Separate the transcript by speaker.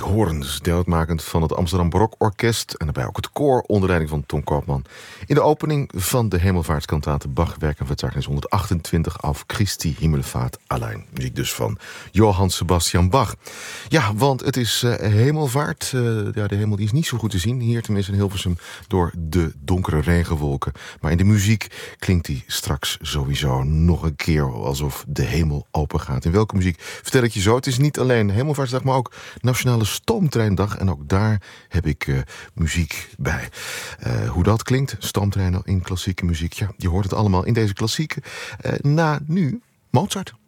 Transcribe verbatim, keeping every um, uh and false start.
Speaker 1: hoorns, deel uitmakend van het Amsterdam Barok Orkest en daarbij ook het koor onder leiding van Ton Koopman. In de opening van de Hemelvaartskantate Bach Werk en Verzeichnis honderdachtentwintig auf Christi Himmelfahrt allein. Muziek dus van Johann Sebastian Bach. Ja, want het is uh, hemelvaart. Uh, ja, de hemel die is niet zo goed te zien. Hier tenminste in Hilversum door de donkere regenwolken. Maar in de muziek klinkt die straks sowieso nog een keer alsof de hemel open gaat. In welke muziek vertel ik je zo. Het is niet alleen Hemelvaartsdag, maar ook Nationale Stoomtreindag. En ook daar heb ik uh, muziek bij. Uh, hoe dat klinkt, stoomtreinen in klassieke muziek. Ja, je hoort het allemaal in deze klassieke. Uh, na nu Mozart.